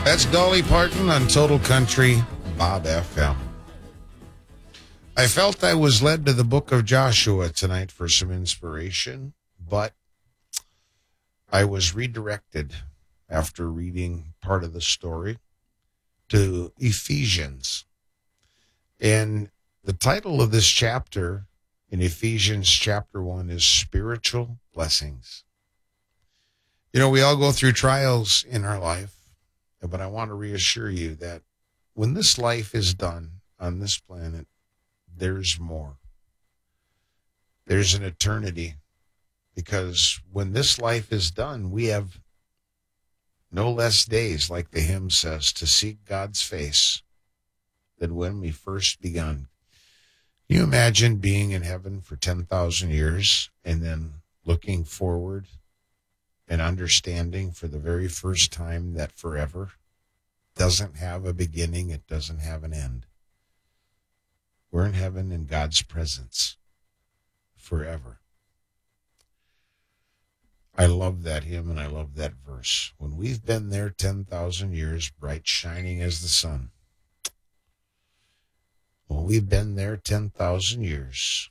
That's Dolly Parton on Total Country, Bob FM. I felt I was led to the book of Joshua tonight for some inspiration, but I was redirected after reading part of the story to Ephesians. And the title of this chapter in Ephesians chapter 1 is Spiritual Blessings. You know, we all go through trials in our life. But I want to reassure you that when this life is done on this planet, there's more. There's an eternity. Because when this life is done, we have no less days, like the hymn says, to seek God's face than when we first begun. Can you imagine being in heaven for 10,000 years and then looking forward and understanding for the very first time that forever doesn't have a beginning, it doesn't have an end. We're in heaven in God's presence forever. I love that hymn and I love that verse. When we've been there 10,000 years, bright shining as the sun. When we've been there 10,000 years,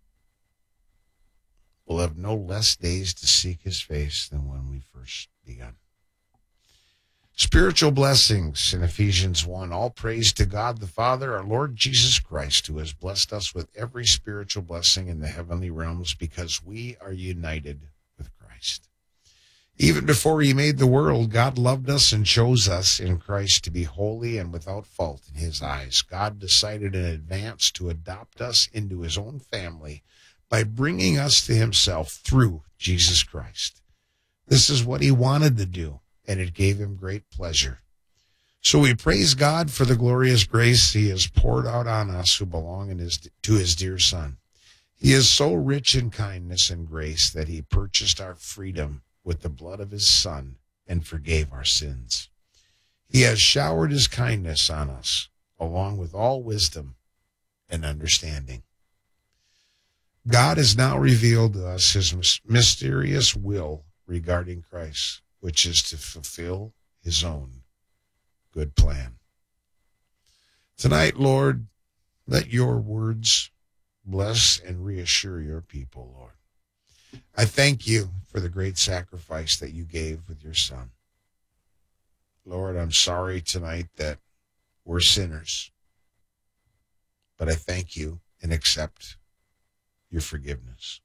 we'll have no less days to seek his face than when we first begun. Spiritual blessings in Ephesians 1. All praise to God the Father, our Lord Jesus Christ, who has blessed us with every spiritual blessing in the heavenly realms because we are united with Christ. Even before he made the world, God loved us and chose us in Christ to be holy and without fault in his eyes. God decided in advance to adopt us into his own family by bringing us to himself through Jesus Christ. This is what he wanted to do, and it gave him great pleasure. So we praise God for the glorious grace he has poured out on us who belong to his dear Son. He is so rich in kindness and grace that he purchased our freedom with the blood of his Son and forgave our sins. He has showered his kindness on us, along with all wisdom and understanding. God has now revealed to us his mysterious will regarding Christ, which is to fulfill his own good plan. Tonight, Lord, let your words bless and reassure your people, Lord. I thank you for the great sacrifice that you gave with your Son. Lord, I'm sorry tonight that we're sinners, but I thank you and accept your forgiveness.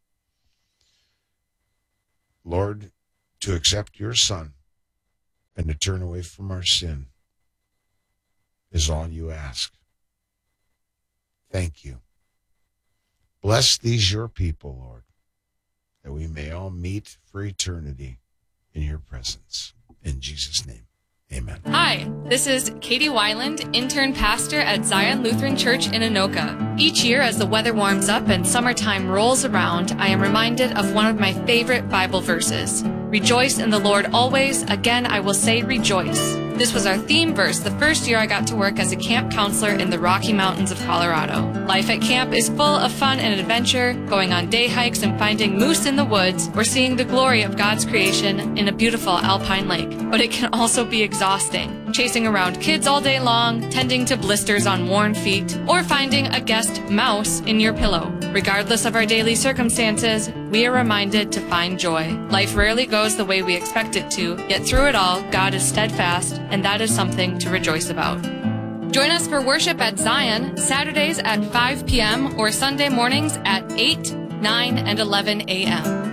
Lord, to accept your Son and to turn away from our sin is all you ask. Thank you. Bless these your people, Lord, that we may all meet for eternity in your presence. In Jesus' name, amen. Hi, this is Katie Weiland, intern pastor at Zion Lutheran Church in Anoka. Each year as the weather warms up and summertime rolls around, I am reminded of one of my favorite Bible verses. Rejoice in the Lord always. Again, I will say rejoice. This was our theme verse the first year I got to work as a camp counselor in the Rocky Mountains of Colorado. Life at camp is full of fun and adventure, going on day hikes and finding moose in the woods, or seeing the glory of God's creation in a beautiful alpine lake. But it can also be exhausting, chasing around kids all day long, tending to blisters on worn feet, or finding a guest mouse in your pillow. Regardless of our daily circumstances, we are reminded to find joy. Life rarely goes the way we expect it to, yet through it all, God is steadfast, and that is something to rejoice about. Join us for worship at Zion, Saturdays at 5 p.m. or Sunday mornings at 8, 9, and 11 a.m.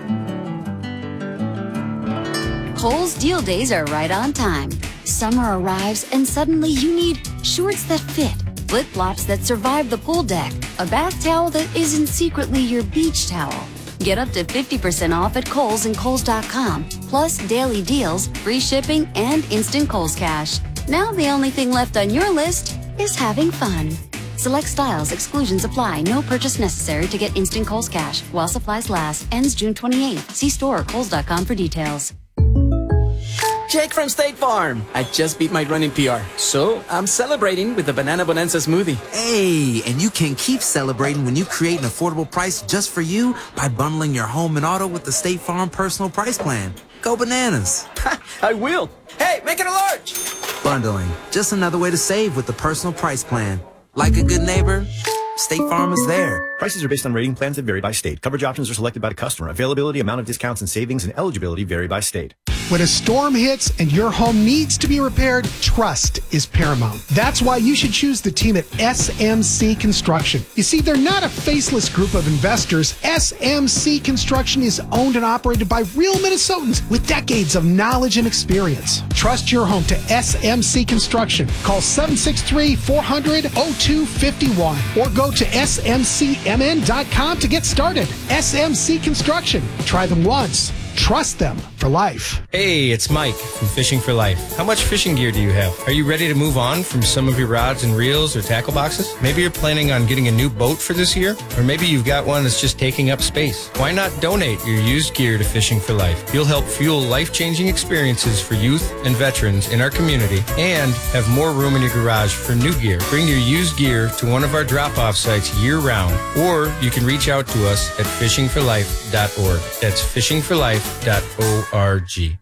Kohl's deal days are right on time. Summer arrives and suddenly you need shorts that fit, flip-flops that survive the pool deck, a bath towel that isn't secretly your beach towel. Get up to 50% off at Kohl's and Kohls.com, plus daily deals, free shipping, and instant Kohl's Cash. Now the only thing left on your list is having fun. Select styles, exclusions apply, no purchase necessary to get instant Kohl's Cash. While supplies last, ends June 28th. See store or Kohls.com for details. Jake from State Farm. I just beat my running PR, so I'm celebrating with the Banana Bonanza smoothie. Hey, and you can keep celebrating when you create an affordable price just for you by bundling your home and auto with the State Farm Personal Price Plan. Go bananas. I will. Hey, make it a large. Bundling, just another way to save with the personal price plan. Like a good neighbor, State Farm is there. Prices are based on rating plans that vary by state. Coverage options are selected by the customer. Availability, amount of discounts and savings, and eligibility vary by state. When a storm hits and your home needs to be repaired, trust is paramount. That's why you should choose the team at SMC Construction. You see, they're not a faceless group of investors. SMC Construction is owned and operated by real Minnesotans with decades of knowledge and experience. Trust your home to SMC Construction. Call 763-400-0251 or go to smcmn.com to get started. SMC Construction. Try them once. Trust them for life. Hey, it's Mike from Fishing for Life. How much fishing gear do you have? Are you ready to move on from some of your rods and reels or tackle boxes? Maybe you're planning on getting a new boat for this year, or maybe you've got one that's just taking up space. Why not donate your used gear to Fishing for Life? You'll help fuel life-changing experiences for youth and veterans in our community and have more room in your garage for new gear. Bring your used gear to one of our drop-off sites year-round, or you can reach out to us at fishingforlife.org. That's fishingforlife.org.